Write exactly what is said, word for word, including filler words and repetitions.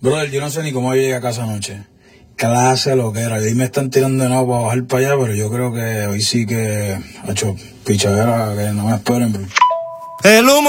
Brother, yo no sé ni cómo llegué a casa anoche. Clase lo que era. Y me están tirando de nuevo para bajar para allá, pero yo creo que hoy sí que ha hecho pichadera, que no me esperen, bro. El humo